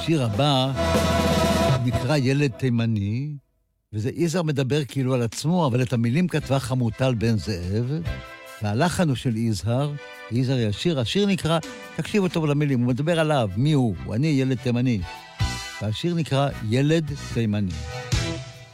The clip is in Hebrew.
השיר הבא נקרא ילד תימני, וזה יזהר מדבר כאילו על עצמו, אבל את המילים כתבה חמוטל בן זאב, והלחן הוא של יזהר ישיר, השיר נקרא, תקשיבו טוב למילים, הוא מדבר עליו, מי הוא? אני ילד תימני. והשיר נקרא ילד תימני.